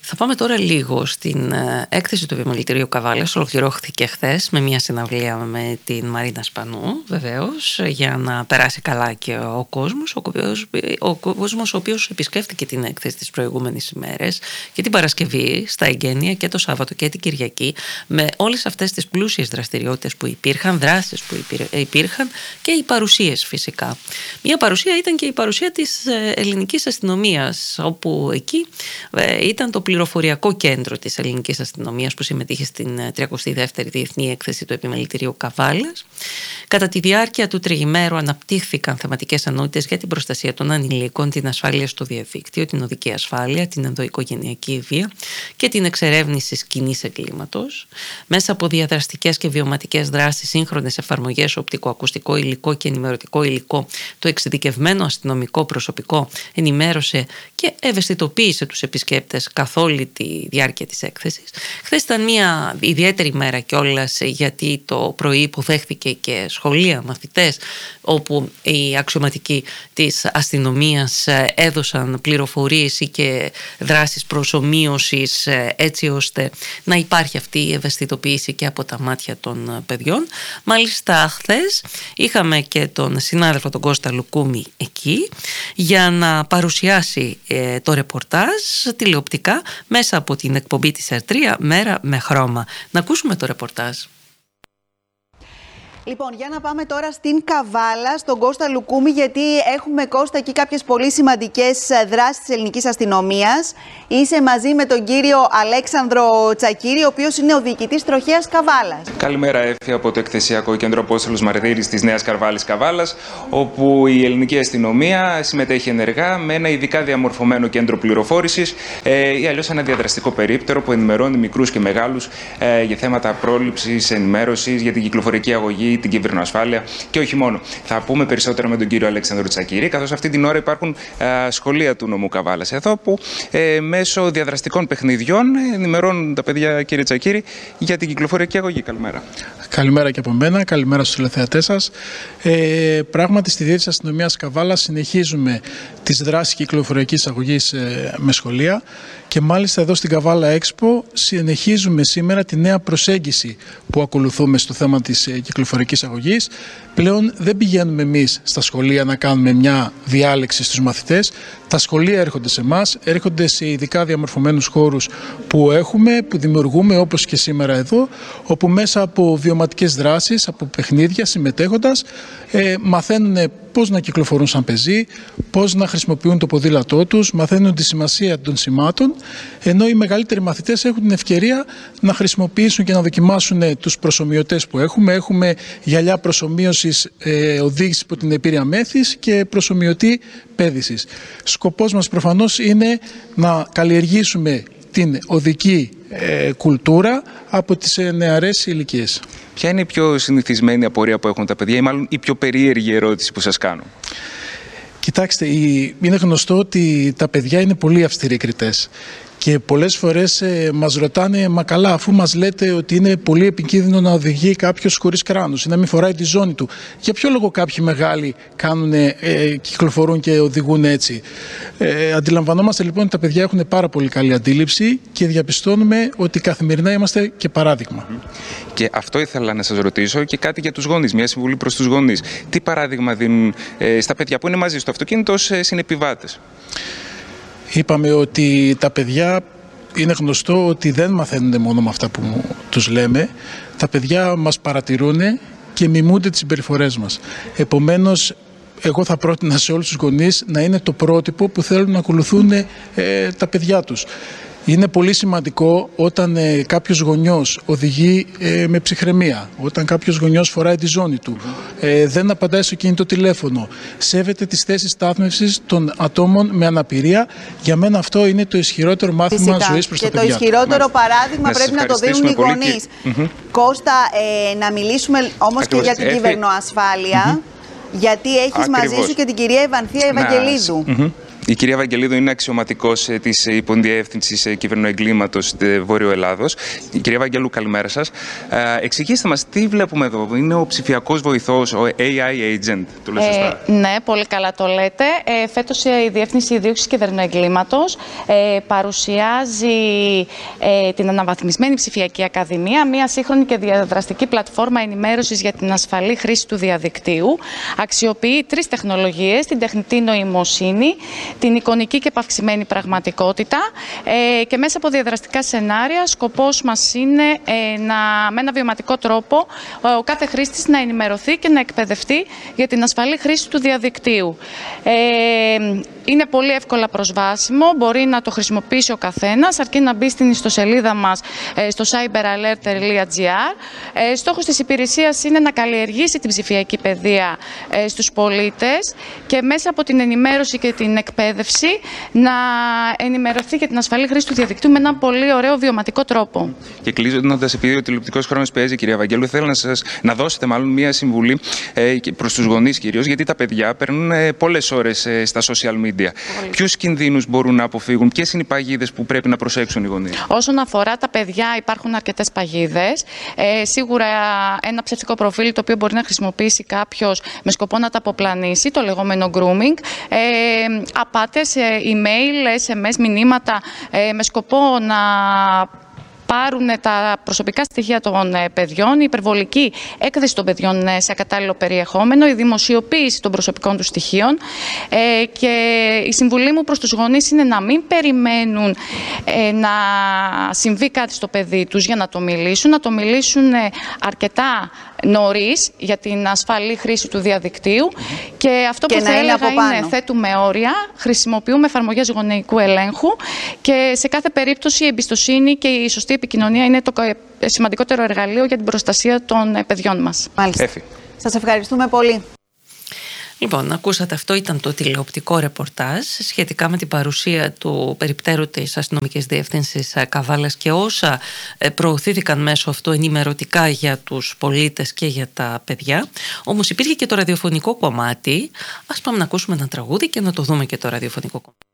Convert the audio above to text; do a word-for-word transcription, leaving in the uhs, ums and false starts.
Θα πάμε τώρα λίγο στην έκθεση του Επιμελητηρίου Καβάλας. Ολοκληρώθηκε χθες με μια συναυλία με την Μαρίνα Σπανού, βεβαίως, για να περάσει καλά και ο κόσμος, ο οποίος, ο κόσμος ο οποίος επισκέφτηκε την έκθεση τις προηγούμενες ημέρες και την Παρασκευή στα εγγένεια και το Σάββατο και την Κυριακή, με όλες αυτές τις πλούσιες δραστηριότητες που υπήρχαν, δράσεις που υπήρχαν και οι παρουσίες φυσικά. Μια παρουσία ήταν και η παρουσία της ελληνικής αστυνομίας, όπου εκεί ήταν το πληροφοριακό κέντρο της ελληνικής αστυνομίας που συμμετείχε στην τριακοστή δεύτερη Διεθνή Έκθεση του Επιμελητηρίου Καβάλας. Κατά τη διάρκεια του τριημέρου αναπτύχθηκαν θεματικές ενότητες για την προστασία των ανηλίκων, την ασφάλεια στο διαδίκτυο, την οδική ασφάλεια, την ενδοοικογενειακή βία και την εξερεύνηση σκηνής εγκλήματος. Μέσα από διαδραστικές και βιωματικές δράσεις, σύγχρονες εφαρμογές, οπτικοακουστικό υλικό και ενημερωτικό υλικό, το εξειδικευμένο αστυνομικό προσωπικό ενημέρωσε και ευαισθητοποίησε τους επισκέπτες καθ' όλη τη διάρκεια της έκθεσης. Χθες ήταν μια ιδιαίτερη μέρα κιόλας, γιατί το πρωί υποδέχθηκε και σχολεία, μαθητές, όπου οι αξιωματικοί της αστυνομίας έδωσαν πληροφορίες και δράσεις προσομοίωσης, έτσι ώστε να υπάρχει αυτή η ευαισθητοποίηση και από τα μάτια των παιδιών. Μάλιστα χθες είχαμε και τον συνάδελφο τον Κώστα Λουκούμη εκεί για να παρουσιάσει ε, το ρεπορτάζ τηλεοπτικά μέσα από την εκπομπή της Ερ τρία, Μέρα με Χρώμα. Να ακούσουμε το ρεπορτάζ. Λοιπόν, για να πάμε τώρα στην Καβάλα, στον Κώστα Λουκούμη, γιατί έχουμε, Κώστα, εκεί κάποιες πολύ σημαντικές δράσεις της ελληνικής αστυνομίας. Είσαι μαζί με τον κύριο Αλέξανδρο Τσακίρη, ο οποίος είναι ο διοικητής τροχέας Καβάλας. Καλημέρα, Εύη, από το Εκθεσιακό Κέντρο Απόστολος Μαρτύρης της Νέας Καρβάλης Καβάλας, όπου η ελληνική αστυνομία συμμετέχει ενεργά με ένα ειδικά διαμορφωμένο κέντρο πληροφόρησης ε, ή αλλιώς ένα διαδραστικό περίπτερο που ενημερώνει μικρούς και μεγάλους ε, για θέματα πρόληψης, ενημέρωσης, για την κυκλοφορική αγωγή, την κυβερνοασφάλεια και όχι μόνο. Θα πούμε περισσότερα με τον κύριο Αλέξανδρο Τσακίρη, καθώς αυτή την ώρα υπάρχουν α, σχολεία του νομού Καβάλας εδώ, που ε, μέσω διαδραστικών παιχνιδιών ενημερώνουν τα παιδιά, κύριε Τσακίρη, για την κυκλοφοριακή αγωγή. Καλημέρα. Καλημέρα και από μένα, καλημέρα στους τηλεθεατές σας. Ε, πράγματι, στη Διεύθυνση Αστυνομίας Καβάλας συνεχίζουμε τις δράσεις κυκλοφοριακής αγωγής ε, με σχολεία και μάλιστα εδώ στην Καβάλα Expo συνεχίζουμε σήμερα τη νέα προσέγγιση που ακολουθούμε στο θέμα της ε, κυκλοφορικής αγωγής. Πλέον δεν πηγαίνουμε εμείς στα σχολεία να κάνουμε μια διάλεξη στους μαθητές. Τα σχολεία έρχονται σε εμάς, έρχονται σε ειδικά διαμορφωμένους χώρους που έχουμε, που δημιουργούμε, όπως και σήμερα εδώ, όπου μέσα από βιωματικές δράσεις, από παιχνίδια συμμετέχοντας, ε, μαθαίνουν πώς να κυκλοφορούν σαν πεζοί, πώς να χρησιμοποιούν το ποδήλατό τους, μαθαίνουν τη σημασία των σημάτων, ενώ οι μεγαλύτεροι μαθητές έχουν την ευκαιρία να χρησιμοποιήσουν και να δοκιμάσουν τους προσομοιωτές που έχουμε. Έχουμε γυαλιά προσομοίωσης ε, οδήγηση από την επίρρεια μέθης και προσομοιωτή πέδησης. Σκοπός μας προφανώς είναι να καλλιεργήσουμε την οδική ε, κουλτούρα από τις ε, νεαρές ηλικίες. Ποια είναι η πιο συνηθισμένη απορία που έχουν τα παιδιά ή μάλλον η πιο περίεργη ερώτηση που σας κάνω? Κοιτάξτε, είναι γνωστό ότι τα παιδιά είναι πολύ αυστηροί κριτές. Και πολλές φορές ε, μας ρωτάνε, μα καλά, αφού μας λέτε ότι είναι πολύ επικίνδυνο να οδηγεί κάποιος χωρίς κράνος ή να μην φοράει τη ζώνη του, για ποιο λόγο κάποιοι μεγάλοι κάνουν, ε, κυκλοφορούν και οδηγούν έτσι? Ε, αντιλαμβανόμαστε λοιπόν ότι τα παιδιά έχουν πάρα πολύ καλή αντίληψη και διαπιστώνουμε ότι καθημερινά είμαστε και παράδειγμα. Και αυτό ήθελα να σας ρωτήσω και κάτι για τους γονείς, μια συμβουλή προς τους γονείς. Τι παράδειγμα δίνουν ε, στα παιδιά που είναι μαζί στο αυτοκίνητο ως ε, συνεπιβάτες? Είπαμε ότι τα παιδιά, είναι γνωστό ότι δεν μαθαίνουν μόνο με αυτά που τους λέμε. Τα παιδιά μας παρατηρούν και μιμούνται τις συμπεριφορές μας. Επομένως, εγώ θα πρότεινα σε όλους τους γονείς να είναι το πρότυπο που θέλουν να ακολουθούν ε, τα παιδιά τους. Είναι πολύ σημαντικό όταν ε, κάποιος γονιός οδηγεί ε, με ψυχραιμία, όταν κάποιος γονιός φοράει τη ζώνη του, ε, δεν απαντάει στο κινητό τηλέφωνο, σέβεται τις θέσεις στάθμευσης των ατόμων με αναπηρία. Για μένα αυτό είναι το ισχυρότερο μάθημα Φυσικά. ζωής προς και τα παιδιά. Και το ισχυρότερο παράδειγμα να πρέπει να το δίνουν οι γονείς. Και... Mm-hmm. Κώστα, ε, να μιλήσουμε όμως Ακριβώς. και για την κυβερνοασφάλεια, mm-hmm. γιατί έχεις Ακριβώς. μαζί σου και την κυρία Ευανθία Ευαγγελίδου. Mm-hmm. Η κυρία Βαγγελίδου είναι αξιωματικός της Υποδιεύθυνσης Κυβερνοεγκλήματος Βόρειο Ελλάδος. Η κυρία Βαγγελού, καλημέρα σας. Ε, εξηγήστε μας τι βλέπουμε εδώ. Είναι ο ψηφιακός βοηθός, ο έι άι agent, το λέω σωστά? Ε, ναι, πολύ καλά το λέτε. Ε, φέτος η Διεύθυνση Δίωξης Κυβερνοεγκλήματος ε, παρουσιάζει ε, την αναβαθμισμένη ψηφιακή ακαδημία, μια σύγχρονη και διαδραστική πλατφόρμα ενημέρωσης για την ασφαλή χρήση του διαδικτύου. Αξιοποιεί τρεις τεχνολογίες: την τεχνητή νοημοσύνη, την εικονική και επαυξημένη πραγματικότητα ε, και μέσα από διαδραστικά σενάρια σκοπός μας είναι ε, να, με ένα βιωματικό τρόπο ο κάθε χρήστης να ενημερωθεί και να εκπαιδευτεί για την ασφαλή χρήση του διαδικτύου. Ε, είναι πολύ εύκολα προσβάσιμο, μπορεί να το χρησιμοποιήσει ο καθένας, αρκεί να μπει στην ιστοσελίδα μας ε, στο cyber alert τελεία gr. Ε, στόχος της υπηρεσίας είναι να καλλιεργήσει την ψηφιακή παιδεία ε, στους πολίτες και μέσα από την ενημέρωση και την εκπαίδευση να ενημερωθεί για την ασφαλή χρήση του διαδικτύου με έναν πολύ ωραίο βιωματικό τρόπο. Και κλείνοντας, επειδή ο τηλεοπτικός χρόνος πιέζει, κυρία Βαγγέλου, θέλω να, σας, να δώσετε μάλλον μία συμβουλή ε, προς τους γονείς κυρίως, γιατί τα παιδιά παίρνουν ε, πολλές ώρες ε, στα social media. Ποιους κινδύνους μπορούν να αποφύγουν, ποιες είναι οι παγίδες που πρέπει να προσέξουν οι γονείς? Όσον αφορά τα παιδιά, υπάρχουν αρκετές παγίδες. Ε, σίγουρα ένα ψεύτικο προφίλ το οποίο μπορεί να χρησιμοποιήσει κάποιος με σκοπό να τα αποπλανήσει, το λεγόμενο grooming. Ε, απάτες, email, ες εμ ες, μηνύματα ε, με σκοπό να πάρουν τα προσωπικά στοιχεία των παιδιών, η υπερβολική έκθεση των παιδιών σε ακατάλληλο περιεχόμενο, η δημοσιοποίηση των προσωπικών τους στοιχείων. Ε, και η συμβουλή μου προς τους γονείς είναι να μην περιμένουν ε, να συμβεί κάτι στο παιδί τους για να το μιλήσουν, να το μιλήσουν αρκετά νωρίς για την ασφαλή χρήση του διαδικτύου. Και αυτό και που θα έλεγα είναι, είναι θέτουμε όρια, χρησιμοποιούμε εφαρμογές γονεϊκού ελέγχου και σε κάθε περίπτωση η εμπιστοσύνη και η σωστή επικοινωνία είναι το σημαντικότερο εργαλείο για την προστασία των παιδιών μας. Μάλιστα. Έφη. Σας ευχαριστούμε πολύ. Λοιπόν, ακούσατε, αυτό ήταν το τηλεοπτικό ρεπορτάζ σχετικά με την παρουσία του περιπτέρου της Αστυνομικής Διεύθυνσης Καβάλας και όσα προωθήθηκαν μέσω αυτού ενημερωτικά για τους πολίτες και για τα παιδιά. Όμως υπήρχε και το ραδιοφωνικό κομμάτι. Ας πάμε να ακούσουμε ένα τραγούδι και να το δούμε και το ραδιοφωνικό κομμάτι.